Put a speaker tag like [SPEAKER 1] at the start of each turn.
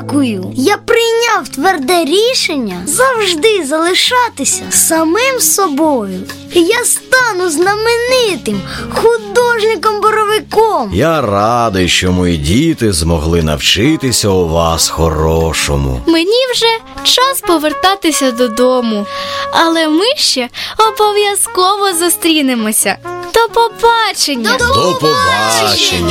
[SPEAKER 1] Дякую! Я прийняв тверде рішення завжди залишатися самим собою. І я стану знаменитим художником-боровиком.
[SPEAKER 2] Я радий, що мої діти змогли навчитися у вас хорошому.
[SPEAKER 3] Мені вже час повертатися додому, але ми ще обов'язково зустрінемося. До побачення!
[SPEAKER 2] До побачення!